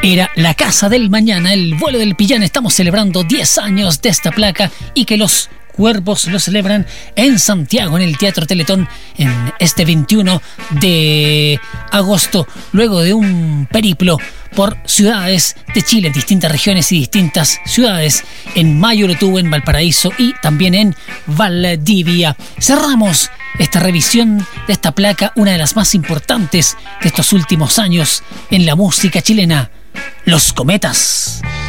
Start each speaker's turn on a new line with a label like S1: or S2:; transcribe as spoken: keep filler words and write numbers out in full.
S1: Era La Casa del Mañana, el vuelo del Pillán. Estamos celebrando diez años de esta placa y que los cuervos lo celebran en Santiago, en el Teatro Teletón, en este veintiuno de agosto, luego de un periplo por ciudades de Chile, en distintas regiones y distintas ciudades. En mayo lo tuvo en Valparaíso y también en Valdivia. Cerramos esta revisión de esta placa, una de las más importantes de estos últimos años en la música chilena, Los Cometas.